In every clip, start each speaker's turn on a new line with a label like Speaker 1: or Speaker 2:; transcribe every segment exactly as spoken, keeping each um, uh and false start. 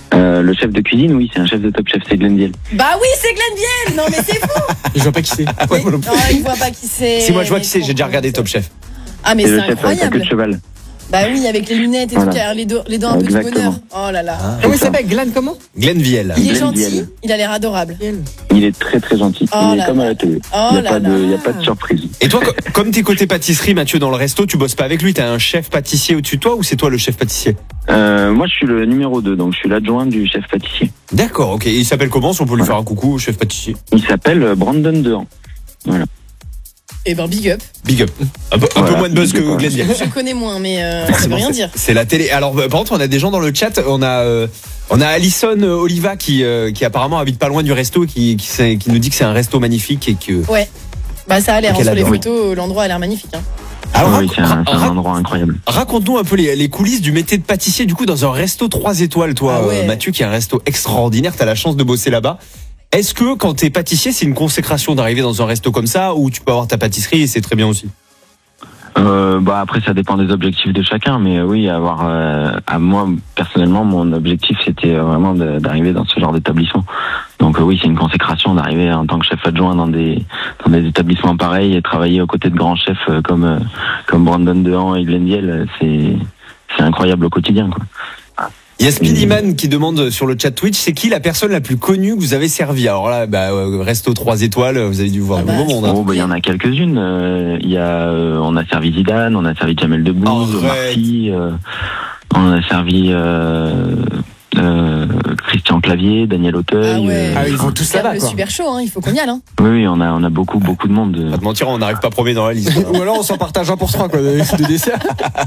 Speaker 1: Euh, le chef de cuisine, oui, c'est un chef de Top Chef, c'est Glenn Viel.
Speaker 2: Bah oui, c'est Glenn Viel. Non mais c'est fou.
Speaker 3: Je vois pas qui c'est.
Speaker 2: Mais- non, il voit pas qui c'est.
Speaker 3: Si moi je vois
Speaker 2: Mais
Speaker 3: qui c'est, j'ai déjà regardé Top Chef.
Speaker 2: Ah mais
Speaker 1: C'est
Speaker 2: c'est
Speaker 1: le chef avec la queue
Speaker 2: incroyable.
Speaker 1: de cheval.
Speaker 2: Bah oui, avec les lunettes et
Speaker 1: Voilà.
Speaker 2: tout, les, do- les dents un peu du
Speaker 1: Exactement.
Speaker 2: bonheur. Oh là là.
Speaker 3: Ah.
Speaker 4: Comment il s'appelle, Glenn comment?
Speaker 3: Glenn Viel.
Speaker 2: Il est
Speaker 1: Glenn
Speaker 2: gentil,
Speaker 1: Viel.
Speaker 2: il a l'air adorable.
Speaker 1: Il est très très gentil.
Speaker 2: Oh
Speaker 1: il
Speaker 2: là
Speaker 1: est comme
Speaker 2: là.
Speaker 1: à la télé.
Speaker 2: Oh
Speaker 1: Il n'y a,
Speaker 2: là
Speaker 1: pas de-
Speaker 2: là.
Speaker 1: il y a pas de surprise.
Speaker 3: Et toi, co- comme t'es côté pâtisserie, Mathieu, dans le resto, tu bosses pas avec lui, t'as un chef pâtissier au-dessus de toi ou c'est toi le chef pâtissier?
Speaker 1: Euh, moi, je suis le numéro deux, donc je suis l'adjoint du chef pâtissier.
Speaker 3: D'accord, ok. Et il s'appelle comment, si on peut lui faire un coucou, chef pâtissier?
Speaker 1: Il s'appelle euh, Brandon Dehan.
Speaker 2: Et ben big up.
Speaker 3: Big up. Un peu, un
Speaker 1: Voilà,
Speaker 3: peu moins de buzz que
Speaker 1: big up,
Speaker 3: Glenn Viel.
Speaker 2: Je connais moins, mais euh, ça veut
Speaker 3: Forcément,
Speaker 2: rien
Speaker 3: c'est-
Speaker 2: dire.
Speaker 3: C'est la télé. Alors, bah, par contre, on a des gens dans le chat. On a, euh, on a Alison euh, Oliva qui, euh, qui apparemment habite pas loin du resto, qui, qui, sait- qui nous dit que c'est un resto magnifique et que.
Speaker 2: Ouais. Bah ça a l'air, hein,
Speaker 3: Ok,
Speaker 2: sur les
Speaker 3: là-dedans.
Speaker 2: photos, l'endroit a l'air magnifique. Hein.
Speaker 3: Alors,
Speaker 1: oui, c'est un, c'est un
Speaker 3: rac-
Speaker 1: endroit incroyable.
Speaker 3: raconte-nous un peu les, les coulisses du métier de pâtissier, du coup, dans un resto trois étoiles, toi,
Speaker 2: Ah ouais.
Speaker 3: euh, Mathieu, qui est un resto extraordinaire. T'as la chance de bosser là-bas. Est-ce que quand t'es pâtissier, c'est une consécration d'arriver dans un resto comme ça, ou tu peux avoir ta pâtisserie et c'est très bien aussi?
Speaker 1: Euh, bah après, ça dépend des objectifs de chacun, mais euh, oui, avoir euh, à moi personnellement, mon objectif c'était euh, vraiment de- d'arriver dans ce genre d'établissement. Donc euh, oui, c'est une consécration d'arriver en tant que chef adjoint dans des dans des établissements pareils et travailler aux côtés de grands chefs euh, comme euh, comme Brandon Dehan et Glenn Viel, euh, c'est c'est incroyable au quotidien, quoi.
Speaker 3: Il y a Speedyman qui demande sur le chat Twitch, c'est qui la personne la plus connue que vous avez servi? Alors là, bah, euh, resto trois étoiles, vous avez dû voir
Speaker 2: Ah
Speaker 3: le
Speaker 2: bah,
Speaker 3: beau monde. hein.
Speaker 1: Oh, bah il y en a quelques-unes. Euh, Il y a, euh, on a servi Zidane, on a servi Jamel Debbouze,
Speaker 3: Arrête.
Speaker 1: Marty, euh, on a servi euh, euh, Christian Clavier, Daniel Auteuil.
Speaker 2: Ah ouais.
Speaker 1: euh,
Speaker 4: Ah, ils vont tous
Speaker 2: C'est
Speaker 4: là-bas,
Speaker 2: le
Speaker 4: quoi.
Speaker 2: super chaud, hein, il faut qu'on y aille. Hein.
Speaker 1: Oui, oui, on a, on a beaucoup, beaucoup de monde.
Speaker 3: Pas de mentir, on n'arrive pas premier dans la liste.
Speaker 4: Ou alors on s'en partage un pour trois, quoi, de, de dessert.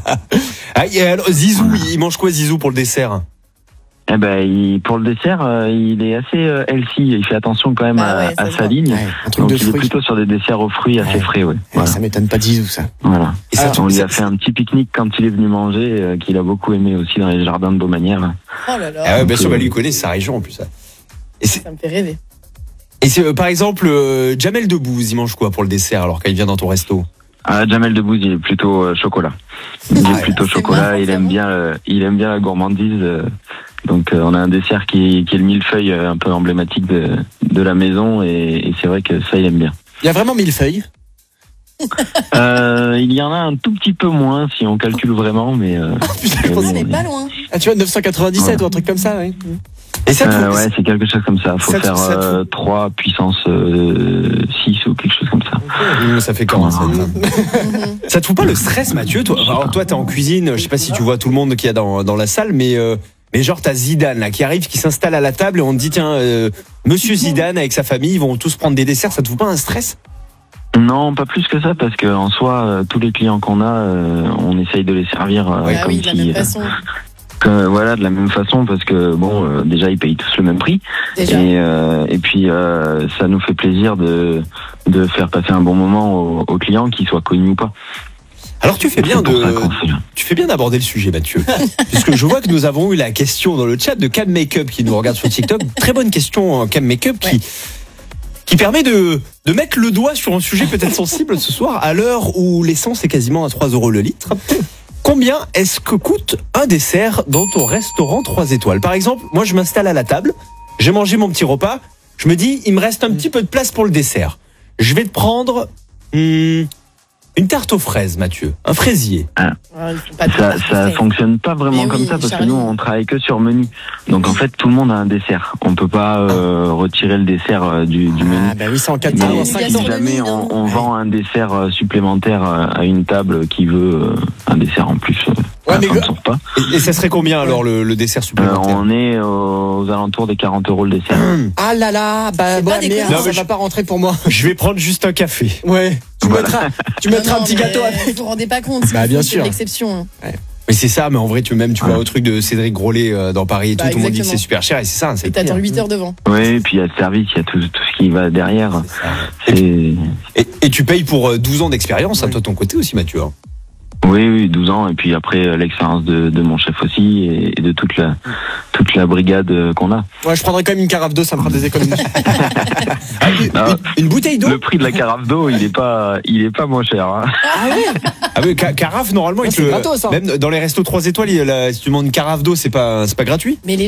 Speaker 3: Ah, et alors, Zizou, il il mange quoi Zizou pour le dessert?
Speaker 1: Eh ben, il, pour le dessert, euh, il est assez euh, healthy. Il fait attention quand même
Speaker 2: Ah ouais,
Speaker 1: à,
Speaker 2: ça
Speaker 1: à
Speaker 2: se
Speaker 1: sa
Speaker 2: voit.
Speaker 1: ligne.
Speaker 4: Ouais, un truc
Speaker 1: Donc
Speaker 4: de
Speaker 1: il est
Speaker 4: fruits.
Speaker 1: plutôt sur des desserts aux fruits assez
Speaker 4: Ouais.
Speaker 1: frais, ouais.
Speaker 4: Ouais,
Speaker 1: Voilà.
Speaker 4: ça m'étonne pas de Zizou, ça.
Speaker 1: Voilà.
Speaker 3: Et ça,
Speaker 4: Alors,
Speaker 1: On lui
Speaker 3: ça-
Speaker 1: a fait un petit pique-nique quand il est venu manger, euh, qu'il a beaucoup aimé aussi dans les jardins de Beaumanière.
Speaker 2: Oh là là,
Speaker 3: Ah ouais, bien
Speaker 1: Donc,
Speaker 3: sûr,
Speaker 1: euh,
Speaker 3: bah, lui il connaît sa région en plus. ça. Et c'est,
Speaker 2: ça me fait rêver.
Speaker 3: et c'est euh, par exemple, euh, Jamel Debbouze, il mange quoi pour le dessert alors quand il vient dans ton resto?
Speaker 1: Ah, Jamel Debbouze, il est plutôt euh, chocolat. Il
Speaker 3: Ah
Speaker 1: est
Speaker 3: ouais,
Speaker 1: plutôt
Speaker 2: c'est
Speaker 1: chocolat.
Speaker 2: marrant,
Speaker 1: il
Speaker 2: ça,
Speaker 1: aime
Speaker 2: bon.
Speaker 1: bien, euh, il aime bien la gourmandise. euh, donc euh, on a un dessert qui, qui est le millefeuille, euh, un peu emblématique de, de la maison, et, et c'est vrai que ça, il aime bien.
Speaker 4: Il y a vraiment mille feuilles.
Speaker 1: Euh, il y en a un tout petit peu moins si on calcule vraiment, mais. Euh, mais
Speaker 2: On
Speaker 1: oui,
Speaker 2: n'est
Speaker 1: on est-
Speaker 2: pas loin.
Speaker 4: Ah, tu vois, neuf cent quatre-vingt-dix-sept
Speaker 1: Ouais.
Speaker 4: ou un truc comme ça, oui.
Speaker 3: Et ça, te-
Speaker 1: Euh, ouais, c'est quelque chose comme ça. Faut
Speaker 3: Ça te-
Speaker 1: faire
Speaker 3: ça te-
Speaker 1: euh, trois puissance euh, six ou quelque chose comme ça.
Speaker 3: Mmh, ça fait comment ça?
Speaker 2: Mhm.
Speaker 3: Ça te fout pas le stress, Mathieu? Toi, alors toi, t'es en cuisine. Je sais pas si tu vois tout le monde qu'il y a dans, dans la salle, mais euh, mais genre t'as Zidane là qui arrive, qui s'installe à la table et on te dit tiens, euh, Monsieur Zidane avec sa famille, ils vont tous prendre des desserts. Ça te fout pas un stress?
Speaker 1: Non, pas plus que ça, parce que en soi, euh, tous les clients qu'on a, euh, on essaye de les servir euh,
Speaker 2: Ah
Speaker 1: comme
Speaker 2: oui, de la
Speaker 1: si,
Speaker 2: même
Speaker 1: euh,
Speaker 2: façon.
Speaker 1: que- voilà, de la même façon, parce que bon, euh, déjà ils payent tous le même prix,
Speaker 2: Déjà.
Speaker 1: et euh, et puis euh, ça nous fait plaisir de de faire passer un bon moment aux, aux clients, qu'ils soient connus ou pas.
Speaker 3: Alors tu fais bien
Speaker 1: C'est pour ça
Speaker 3: de,
Speaker 1: qu'on fait.
Speaker 3: tu fais bien d'aborder le sujet, Mathieu, puisque je vois que nous avons eu la question dans le chat de Cam Makeup qui nous regarde sur TikTok. Très bonne question, Cam Makeup, qui
Speaker 2: Ouais.
Speaker 3: qui permet de de mettre le doigt sur un sujet peut-être sensible ce soir, à l'heure où l'essence est quasiment à trois euros le litre. Combien est-ce que coûte un dessert dans ton restaurant trois étoiles? Par exemple, moi je m'installe à la table, j'ai mangé mon petit repas, je me dis il me reste un petit peu de place pour le dessert. Je vais te prendre hmm, une tarte aux fraises, Mathieu, un fraisier.
Speaker 2: Ah, il faut pas de
Speaker 1: Ça,
Speaker 2: tarte
Speaker 1: ça
Speaker 2: fraise.
Speaker 1: fonctionne pas vraiment
Speaker 2: Mais
Speaker 1: comme
Speaker 2: oui,
Speaker 1: ça, parce
Speaker 2: Charlie.
Speaker 1: que nous on travaille que sur menu. Donc en fait tout le monde a un dessert. On peut pas euh, retirer le dessert euh, du, du menu.
Speaker 4: Ah, bah oui, c'est en quatre
Speaker 1: Mais
Speaker 4: temps, en
Speaker 2: une
Speaker 4: cinq
Speaker 1: si
Speaker 4: temps.
Speaker 2: gastronomie,
Speaker 1: jamais
Speaker 2: non.
Speaker 1: on, on vend un dessert euh, supplémentaire euh, à une table qui veut euh, un dessert en plus, euh,
Speaker 4: Ouais,
Speaker 1: à la
Speaker 4: mais
Speaker 1: fin
Speaker 4: le-
Speaker 1: de son repas,
Speaker 3: Et, et ça serait combien alors le, le dessert
Speaker 1: euh,
Speaker 3: supplémentaire?
Speaker 1: on est aux, aux alentours des quarante euros le dessert.
Speaker 4: Ah là là, bah,
Speaker 2: C'est
Speaker 4: bah
Speaker 2: pas
Speaker 4: merde,
Speaker 2: déconnant.
Speaker 3: Non,
Speaker 4: ça
Speaker 3: mais
Speaker 4: va
Speaker 3: je-
Speaker 4: pas rentrer pour moi.
Speaker 3: Je vais prendre juste un café.
Speaker 4: Ouais. Tu
Speaker 1: Voilà.
Speaker 4: mettras, tu mettras
Speaker 2: Non,
Speaker 4: un
Speaker 2: non,
Speaker 4: petit
Speaker 2: mais
Speaker 4: gâteau avec.
Speaker 2: Vous vous rendez pas compte. ce
Speaker 4: Bah,
Speaker 2: qu'il
Speaker 4: bien
Speaker 2: faut, c'est
Speaker 4: sûr.
Speaker 2: l'exception. hein.
Speaker 3: Mais c'est ça, mais en vrai, tu même, tu
Speaker 1: Ouais.
Speaker 3: vas au truc de Cédric Grolet euh, dans Paris et tout,
Speaker 2: Bah,
Speaker 3: tout le monde dit que c'est
Speaker 2: exactement.
Speaker 3: super cher et c'est ça, c'est
Speaker 2: Et
Speaker 3: le prix,
Speaker 2: t'attends
Speaker 3: hein.
Speaker 2: huit heures devant.
Speaker 1: Oui, et puis il y a le service, il y a tout, tout ce qui va derrière.
Speaker 3: C'est ça.
Speaker 1: C'est
Speaker 3: Et, et tu payes pour euh, douze ans d'expérience, hein, toi, de ton côté aussi, Mathieu. hein.
Speaker 1: oui, oui, douze ans, et puis après euh, l'expérience de, de mon chef aussi, et, et de toute la toute la brigade euh, qu'on a.
Speaker 4: Ouais, je prendrais quand même une carafe d'eau, ça me fera des économies.
Speaker 1: Ah,
Speaker 3: Une bouteille d'eau?
Speaker 1: le prix de la carafe d'eau, il est pas il est pas moins cher. Hein.
Speaker 4: Ah ouais?
Speaker 3: Ah oui, ca- carafe, normalement,
Speaker 4: Ouais,
Speaker 3: il
Speaker 4: c'est
Speaker 3: te-
Speaker 4: gratos, hein.
Speaker 3: même dans les restos trois étoiles, il y a la- si tu demandes une carafe d'eau, c'est pas, c'est pas gratuit.
Speaker 2: Mais les